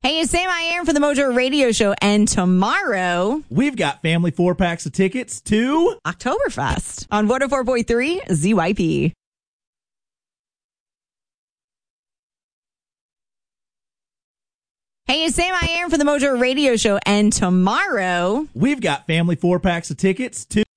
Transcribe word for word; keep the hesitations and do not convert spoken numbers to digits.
Hey, it's Sam I Am for the Mojo Radio Show, and tomorrow we've got family four packs of tickets to Oktoberfest on one oh four point three Z Y P. Hey, it's Sam I Am for the Mojo Radio Show, and tomorrow we've got family four packs of tickets to